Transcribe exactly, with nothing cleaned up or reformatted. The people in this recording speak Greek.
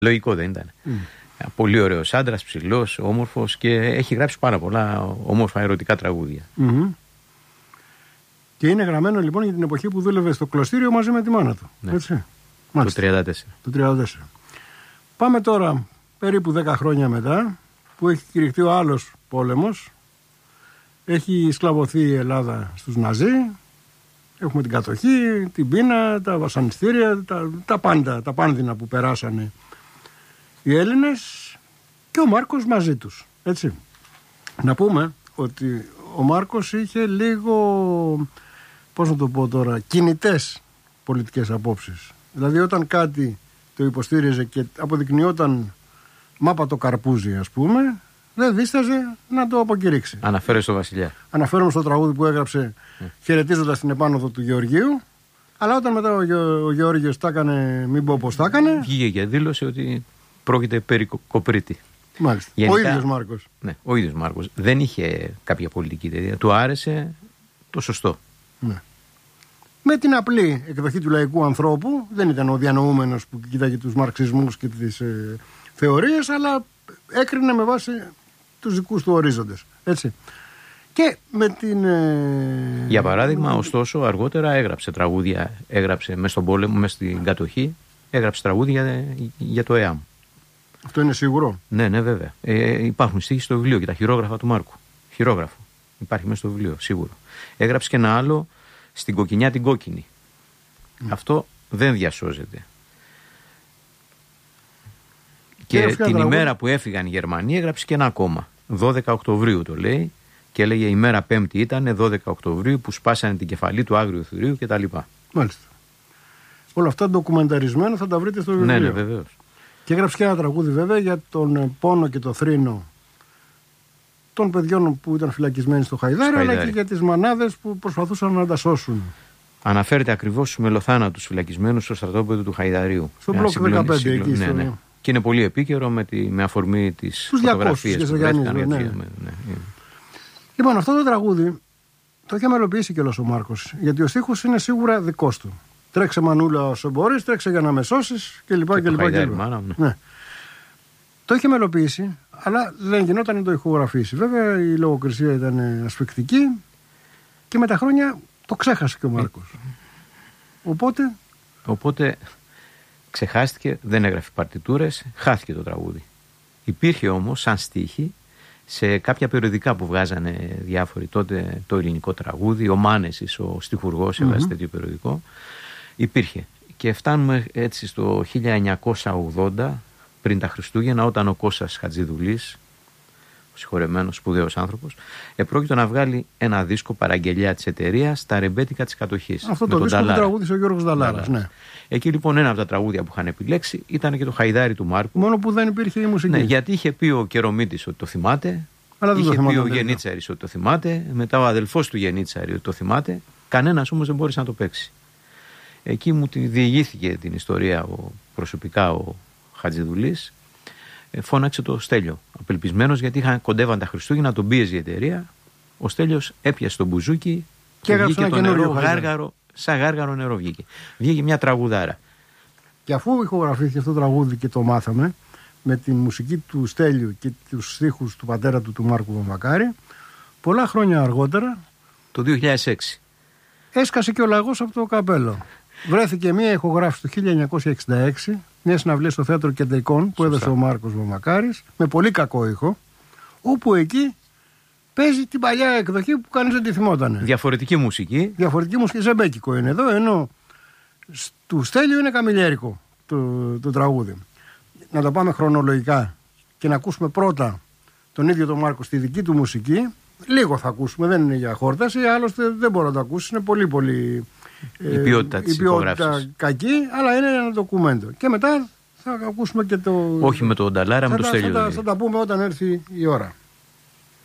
Λογικό δεν ήταν. Mm. Πολύ ωραίος άντρας, ψηλός, όμορφος και έχει γράψει πάρα πολλά όμορφα ερωτικά τραγούδια. Mm-hmm. Και είναι γραμμένο λοιπόν για την εποχή που δούλευε στο κλωστήριο μαζί με τη μάνα του. Ναι. Έτσι. Το τριάντα τέσσερα. Το τριάντα τέσσερα. Πάμε τώρα περίπου δέκα χρόνια μετά, που έχει κηρυχτεί ο άλλος πόλεμος. Έχει σκλαβωθεί η Ελλάδα στους Ναζί. Έχουμε την κατοχή, την πείνα, τα βασανιστήρια, τα, τα πάντα, τα πάνδυνα που περάσανε οι Έλληνες και ο Μάρκος μαζί τους. Έτσι. Να πούμε ότι ο Μάρκος είχε λίγο, πώς να το πω τώρα, κινητές πολιτικές απόψεις. Δηλαδή όταν κάτι το υποστήριζε και αποδεικνυόταν μάπα το καρπούζι, ας πούμε, δεν δίσταζε να το αποκηρύξει. Αναφέρει στο Βασιλιά. Αναφέρομαι στο τραγούδι που έγραψε mm. χαιρετίζοντας την επάνωδο του Γεωργίου. Αλλά όταν μετά ο, Γε, ο Γεώργιος τα έκανε, μην πω πώς τα έκανε, βγήκε και δήλωσε ότι πρόκειται περί κοπρίτη. Μάλιστα. Γενικά, ο ίδιος Μάρκος. Ναι, ο ίδιος Μάρκος. Δεν είχε κάποια πολιτική ιδέα. Του άρεσε το σωστό. Ναι. Με την απλή εκδοχή του λαϊκού ανθρώπου, δεν ήταν ο διανοούμενος που κοίταγε τους μαρξισμούς και τις ε, θεωρίες, αλλά έκρινε με βάση τους δικούς του ορίζοντες. Έτσι. Και με την... Ε... Για παράδειγμα, ωστόσο, αργότερα έγραψε τραγούδια, έγραψε μέσα στον πόλεμο, μέσα στην κατοχή, έγραψε τραγούδια για, για το ΕΑΜ. Αυτό είναι σίγουρο. Ναι, ναι, βέβαια. Ε, υπάρχουν στίχοι στο βιβλίο και τα χειρόγραφα του Μάρκου. Χειρόγραφο. Υπάρχει μέσα στο βιβλίο, σίγουρο. Έγραψε και ένα άλλο στην κοκκινιά την κόκκινη. Mm. Αυτό δεν διασώζεται. Και, και την τραγούδι... ημέρα που έφυγαν οι Γερμανοί έγραψε και ένα ακόμα. δώδεκα Οκτωβρίου το λέει και έλεγε η μέρα Πέμπτη ήταν δώδεκα Οκτωβρίου που σπάσανε την κεφαλή του Άγριου Θηρίου κτλ. Μάλιστα. Όλα αυτά ντοκουμενταρισμένα θα τα βρείτε στο βιβλίο. Ναι, ναι, βεβαίως. Και έγραψε και ένα τραγούδι βέβαια για τον πόνο και το θρήνο των παιδιών που ήταν φυλακισμένοι στο Χαϊδάρι, αλλά και για τις μανάδες που προσπαθούσαν να τα σώσουν. Αναφέρεται ακριβώς στους μελοθάνατους φυλακισμένους στο στρατόπεδο του Χαϊδαρίου. Στο μπλοκ δεκαπέντε εκεί. Ναι, ναι. Και είναι πολύ επίκαιρο με, τη, με αφορμή τις φωτογραφίες που βρέθηκαν. Ναι. Ναι. Ναι. Λοιπόν, αυτό το τραγούδι το είχε μελοποιήσει κιόλας ο Μάρκος, γιατί ο στίχος είναι σίγουρα δικός του. Τρέξε μανούλα όσο μπορείς, τρέξε για να με σώσεις κλπ. Και, και, και, και, μάνα, ναι. Ναι. Το είχε μελοποιήσει, αλλά δεν γινόταν να το ηχογραφήσει. Βέβαια η λογοκρισία ήταν ασφικτική και με τα χρόνια το ξέχασε και ο Μάρκος. Οπότε... Οπότε ξεχάστηκε, δεν έγραφε παρτιτούρες, χάθηκε το τραγούδι. Υπήρχε όμως σαν στίχη σε κάποια περιοδικά που βγάζανε διάφοροι τότε, το ελληνικό τραγούδι, ο Μάνεσης, ο στιχουργός, έβγαζε mm-hmm. τέτοιο περιοδικό. Υπήρχε. Και φτάνουμε έτσι στο χίλια εννιακόσια ογδόντα, πριν τα Χριστούγεννα, όταν ο Κώστας Χατζηδουλής, ο συγχωρεμένος σπουδαίος άνθρωπος, επρόκειτο να βγάλει ένα δίσκο παραγγελιά της εταιρείας στα ρεμπέτικα της κατοχής. Αυτό το δίσκο που τραγούδισε ο Γιώργος Δαλάρας. Ναι. Εκεί λοιπόν ένα από τα τραγούδια που είχαν επιλέξει ήταν και το Χαϊδάρι του Μάρκου. Μόνο που δεν υπήρχε η μουσική. Ναι, γιατί είχε πει ο Κερομίτης ότι το θυμάται. Αλλά είχε το πει ο Γενίτσαρης ότι το θυμάται. Μετά ο αδελφός του Γενίτσαρη ότι το θυμάται. Κανένας όμως δεν μπόρεσε να το παίξει. Εκεί μου τη διηγήθηκε την ιστορία ο, προσωπικά ο Χατζηδουλής. Ε, φώναξε το Στέλιο. Απελπισμένος γιατί είχαν κοντεύαν τα Χριστούγεννα, τον πίεζε η εταιρεία. Ο Στέλιος έπιασε τον μπουζούκι και, και βγήκε το νερό γάργαρο, σαν γάργαρο νερό βγήκε. Βγήκε μια τραγουδάρα. Και αφού ηχογραφήθηκε αυτό το τραγούδι και το μάθαμε, με τη μουσική του Στέλιου και τους στίχους του πατέρα του, του Μάρκου Βαμβακάρη, πολλά χρόνια αργότερα, το δύο χιλιάδες έξι, έσκασε και ο λαγός από το καπέλο. Βρέθηκε μια ηχογράφηση το χίλια εννιακόσια εξήντα έξι, μια συναυλία στο θέατρο Κεντεϊκών που έδωσε ο Μάρκος Βαμβακάρης, με πολύ κακό ήχο, όπου εκεί παίζει την παλιά εκδοχή που κανείς δεν τη θυμότανε. Διαφορετική μουσική. Διαφορετική μουσική, ζεμπέκικο είναι εδώ, ενώ του Στέλιου είναι καμιλιέρικο το, το τραγούδι. Να τα πάμε χρονολογικά και να ακούσουμε πρώτα τον ίδιο τον Μάρκο στη δική του μουσική. Λίγο θα ακούσουμε, δεν είναι για χόρταση, άλλωστε δεν μπορώ να το ακούσει, είναι πολύ πολύ η ποιότητα ε, της ηχογράφησης κακή, αλλά είναι ένα ντοκουμέντο. Και μετά θα ακούσουμε και το... Όχι με τον Νταλάρα, με το Στέλιο. Θα, θα, θα τα πούμε όταν έρθει η ώρα.